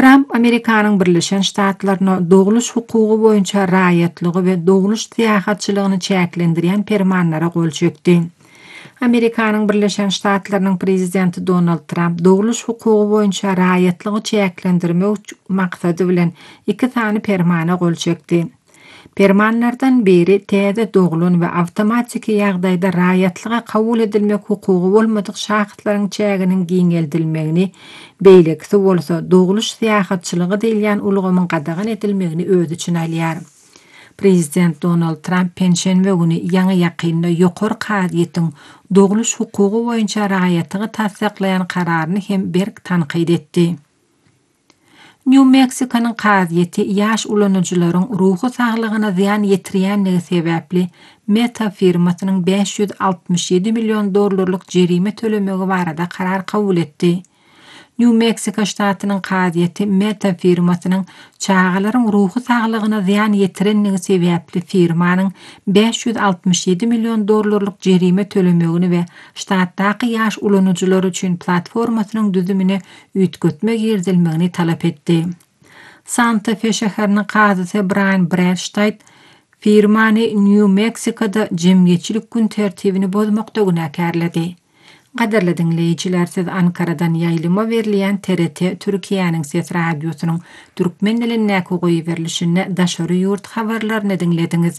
Trump Amerikanyň Birleşen Ştatlaryna doguluş hukugy boýunça raýatlygy we doguluş tiýahatçylygyny çäklendirýän permanlara gol çökdi. Amerikanyň Birleşen Ştatlarynyň prezidenti Donald Trump doguluş hukugy boýunça raýatlygy çäklendirmek maksady bilen 2 tane permana gol çökdi. Permanlardan biri täze dogulun we awtomatik ýagdaýda raýatlyga kabul edilmek hukugy bolmadyk şahitlaryň çäginin giňeldilmegini, beýlekisi bolsa doguluş tiýahatçylygy diýilýän ulgamyň gadagan edilmegini öz için alýar. Prezident Donald Trump penşenbe güni ýa-ni ýakynda ýokary kadyýetin doguluş hukugy boýunça raýatygy tasdiklaýan kararyny hem berk tanqid etdi. New Mexico'nun kadyýeti ýaş ulanyjylaryň ruhy saglygyna ziýan ýetirýänligi sebäpli Meta firmasynyň $567 milyon jerime tölemegi barada karar kabul etdi. New Mexico ştatynyň kadyýeti Meta firmasynyň çağalaryň ruhy saglygyna ziýan ýetirenligi sebäpli firmanyň $567 milyon jerime tölemegini we ştatdaky ýaş ulanyjylar üçin platformasynyň düzümine üýtgetmek ýerdilmegini talap etdi. Santa Fe şäheriniň kazysy Brian Bradstreet firmany New Mexico'da jemgyýetçilik gün tertibini bozmakda günäkärledi. Gaderli dinleýijiler, siz Ankaradan ýaýlyma berilýän TRT Türkiýanyň Ses radiosynyň türkmen diline goýup berilişine daşary ýurt habarlaryny dinlediňiz.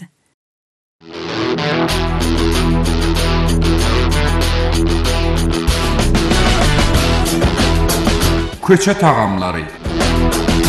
Köçe tagamlary